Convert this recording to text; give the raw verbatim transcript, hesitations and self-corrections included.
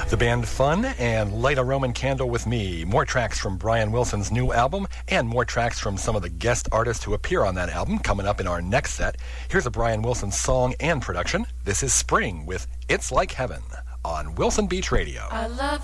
The band Fun and Light a Roman Candle with Me. More tracks from Brian Wilson's new album and more tracks from some of the guest artists who appear on that album coming up in our next set. Here's a Brian Wilson song and production. This is Spring with It's Like Heaven on Wilson Beach Radio. I love